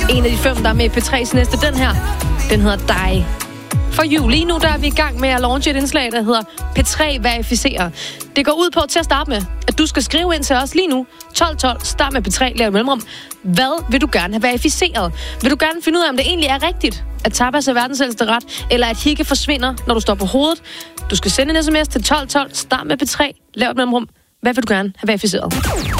En af de 5, der er med i P3's næste, den her, den hedder Dig. For jul. Lige nu der er vi i gang med at launche et indslag, der hedder P3 Verificerer. Det går ud på til at starte med, at du skal skrive ind til os lige nu. 1212, start med P3, lav mellemrum. Hvad vil du gerne have verificeret? Vil du gerne finde ud af, om det egentlig er rigtigt, at tapas er verdens ældste ret, eller at hikke forsvinder, når du står på hovedet? Du skal sende en sms til 1212, start med P3, lav mellemrum. Hvad vil du gerne have verificeret?